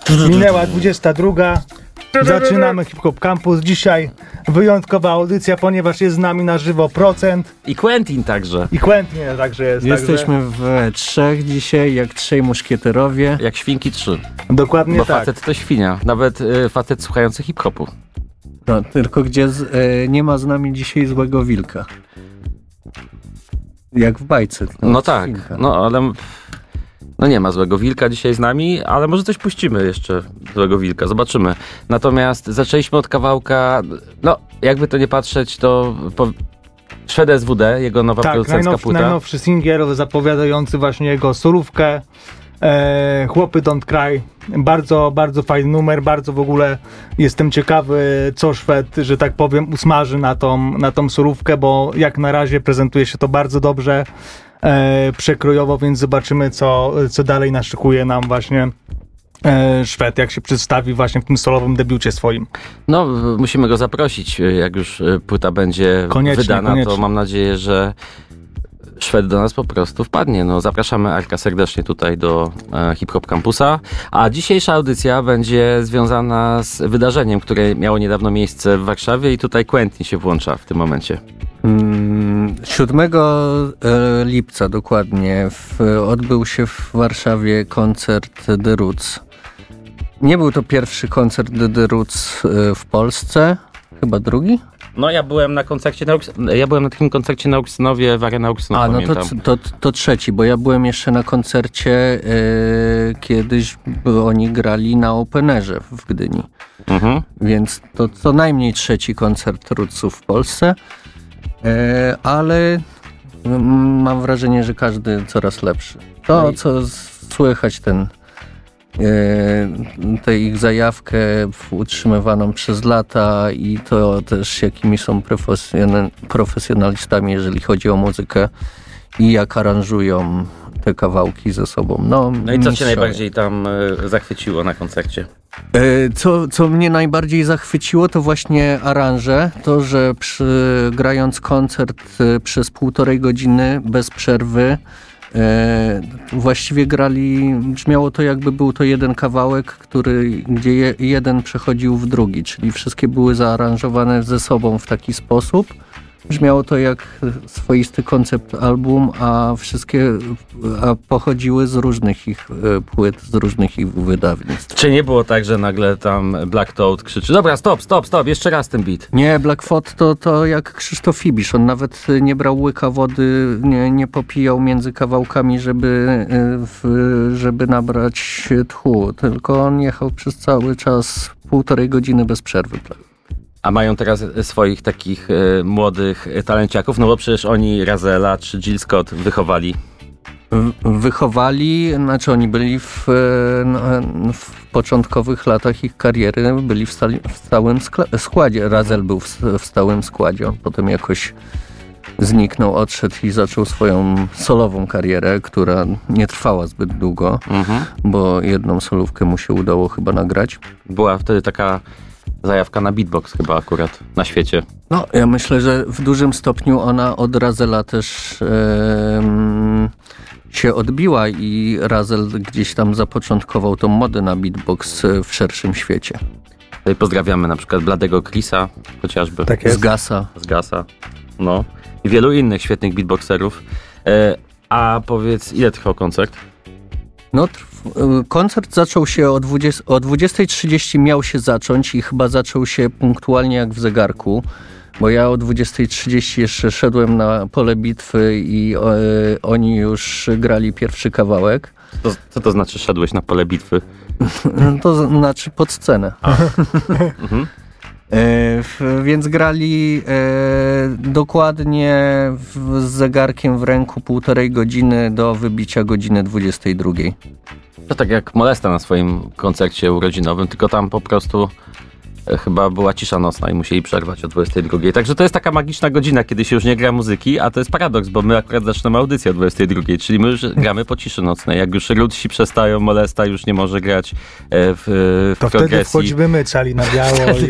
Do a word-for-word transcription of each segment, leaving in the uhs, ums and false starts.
Minęła dwudziesta druga. Zaczynamy Hip Hop Campus. Dzisiaj wyjątkowa audycja, ponieważ jest z nami na żywo Procent. I Quentin także. I Quentin także jest. Jesteśmy także. w trzech dzisiaj, jak trzej muszkieterowie. Jak świnki trzy. Dokładnie Bo tak. facet to świnia. Nawet y, facet słuchający hip-hopu. No, tylko gdzie z, e, nie ma z nami dzisiaj złego wilka. Jak w bajce. No, no od tak, świnka. no ale... No nie ma złego wilka dzisiaj z nami, ale może coś puścimy jeszcze złego wilka, zobaczymy. Natomiast zaczęliśmy od kawałka, no jakby to nie patrzeć, to po... Szwed S W D, jego nowa Tak, producencka najnowszy, płyta. najnowszy singiel zapowiadający właśnie jego solówkę. E, Chłopy Don't Cry. Bardzo, bardzo fajny numer, bardzo w ogóle jestem ciekawy, co Szwed, że tak powiem, usmaży na tą, na tą solówkę, bo jak na razie prezentuje się to bardzo dobrze. E, przekrojowo, więc zobaczymy, co, co dalej naszykuje nam właśnie e, Szwed, jak się przedstawi właśnie w tym solowym debiucie swoim. No, musimy go zaprosić, jak już płyta będzie Koniecznie, wydana, koniecznie. to mam nadzieję, że Szwed do nas po prostu wpadnie. No, zapraszamy Arka serdecznie tutaj do e, Hip Hop Campusa. A dzisiejsza audycja będzie związana z wydarzeniem, które miało niedawno miejsce w Warszawie i tutaj Quentin się włącza w tym momencie. siódmego lipca dokładnie w, odbył się w Warszawie koncert The Roots. Nie był to pierwszy koncert The Roots w Polsce, chyba drugi? No ja byłem na koncercie na Auks- ja byłem na takim koncercie na Auksynowie, w Arena Auksynowa, A, no to, pamiętam. to, to trzeci, bo ja byłem jeszcze na koncercie e, kiedyś, bo oni grali na Openerze w Gdyni. Mhm. Więc to co najmniej trzeci koncert Rootsów w Polsce. E, ale mm, mam wrażenie, że każdy coraz lepszy. To, No i- co słychać, ten e, tę ich zajawkę utrzymywaną przez lata i to też jakimi są profesjonal, profesjonalistami, jeżeli chodzi o muzykę i jak aranżują te kawałki ze sobą. No, No i co cię mistrzowie. najbardziej tam e, zachwyciło na koncercie? E, Co, co mnie najbardziej zachwyciło, to właśnie aranże. To, że przy, grając koncert e, przez półtorej godziny bez przerwy, e, właściwie grali, brzmiało to jakby był to jeden kawałek, który, gdzie je, jeden przechodził w drugi, czyli wszystkie były zaaranżowane ze sobą w taki sposób. Brzmiało to jak swoisty koncept album, a wszystkie a pochodziły z różnych ich e, płyt, z różnych ich wydawnictw. Czy nie było tak, że nagle tam Black Toad krzyczy: dobra, stop, stop, stop, jeszcze raz ten beat? Nie, Blackfoot to, to jak Krzysztof Ibisz. On nawet nie brał łyka wody, nie, nie popijał między kawałkami, żeby, e, w, żeby nabrać tchu, tylko on jechał przez cały czas półtorej godziny bez przerwy. A mają teraz swoich takich e, młodych e, talenciaków, no bo przecież oni Razela czy Jill Scott wychowali. W- Wychowali, znaczy oni byli w, e, no, w początkowych latach ich kariery, byli w, stali, w stałym skla- składzie. Razel był w, w stałym składzie, on potem jakoś zniknął, odszedł i zaczął swoją solową karierę, która nie trwała zbyt długo, Mhm. bo jedną solówkę mu się udało chyba nagrać. Była wtedy taka zajawka na beatbox chyba akurat na świecie. No, ja myślę, że w dużym stopniu ona od Razela też em, się odbiła i Razel gdzieś tam zapoczątkował tą modę na beatbox w szerszym świecie. Tutaj pozdrawiamy na przykład Bladego Chrisa, chociażby Tak Z jest. Gasa. z Gasa. No. I wielu innych świetnych beatboxerów. E, a powiedz, ile trwał koncert? No, trw- koncert zaczął się o, dwudziestej o dwudziestej trzydzieści miał się zacząć i chyba zaczął się punktualnie jak w zegarku, bo ja o dwudziestej trzydzieści jeszcze szedłem na pole bitwy i e, oni już grali pierwszy kawałek. To, co to znaczy szedłeś na pole bitwy? To znaczy pod scenę. Mhm. E, w, więc grali e, dokładnie w, z zegarkiem w ręku półtorej godziny do wybicia godziny dwudziestej drugiej. To tak jak Molesta na swoim koncercie urodzinowym, tylko tam po prostu e, chyba była cisza nocna i musieli przerwać o dwudziestej drugiej. Także to jest taka magiczna godzina, kiedy się już nie gra muzyki, a to jest paradoks, bo my akurat zaczynamy audycję o dwudziestej drugiej, czyli my już gramy po ciszy nocnej. Jak już Rudsi przestają, Molesta już nie może grać e, w, w To wtedy progresji. wchodzimy my, cali na biało i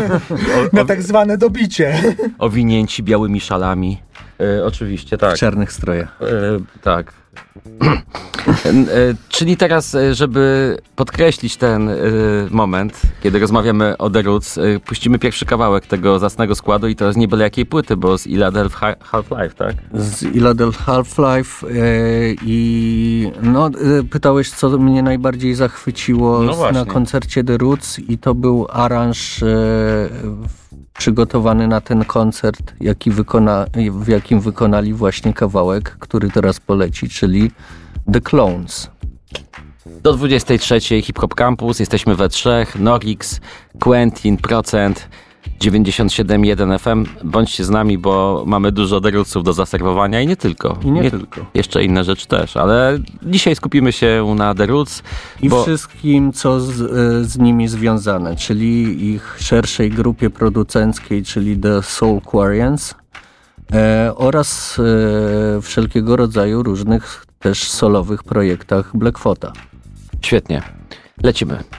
na tak zwane dobicie. Owinięci białymi szalami. E, oczywiście, tak. W czarnych strojach. E, tak. Czyli teraz, żeby podkreślić ten moment, kiedy rozmawiamy o The Roots, puścimy pierwszy kawałek tego zacnego składu i to z nie byle jakiej płyty, bo z Illadelph Half-Life, tak? Z Illadelph Half-Life i no, pytałeś, co mnie najbardziej zachwyciło no na koncercie The Roots i to był aranż przygotowany na ten koncert, jaki wykona, w jakim wykonali właśnie kawałek, który teraz poleci, czyli The Clones. Do dwudziestej trzeciej Hip Hop Campus, jesteśmy we trzech, Norix, Quentin, Procent, dziewięćdziesiąt siedem jeden F M. Bądźcie z nami, bo mamy dużo The Rootsów do zaserwowania i nie tylko. I nie, nie tylko. Jeszcze inne rzeczy też, ale dzisiaj skupimy się na The Roots. I bo... wszystkim, co z, z nimi związane, czyli ich szerszej grupie producenckiej, czyli The Soulquarians e, oraz e, wszelkiego rodzaju różnych też solowych projektach Blackfoota. Świetnie. Lecimy.